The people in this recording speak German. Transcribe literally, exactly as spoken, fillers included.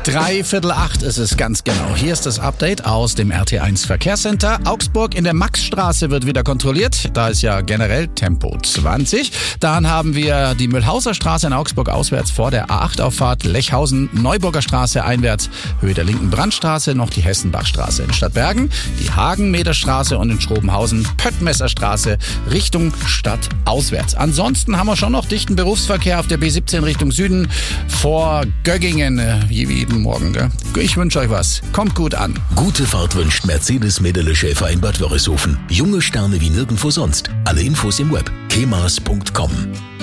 Dreiviertel acht ist es ganz genau. Hier ist das Update aus dem R T eins Verkehrscenter. Augsburg in der Maxstraße wird wieder kontrolliert. Da ist ja generell Tempo zwanzig. Dann haben wir die Mühlhauser Straße in Augsburg auswärts vor der A acht Auffahrt. Lechhausen, Neuburger Straße einwärts, Höhe der linken Brandstraße, noch die Hessenbachstraße in Stadtbergen, die Hagenmeterstraße und in Schrobenhausen, Pöttmesserstraße Richtung Stadt auswärts. Ansonsten haben wir schon noch dichten Berufsverkehr auf der B siebzehn Richtung Süden vor Göggingen, wie jeden Morgen. Gell? Ich wünsche euch was. Kommt gut an. Gute Fahrt wünscht Mercedes-Medele-Schäfer in Bad Wörishofen. Junge Sterne wie nirgendwo sonst. Alle Infos im Web. kemas punkt com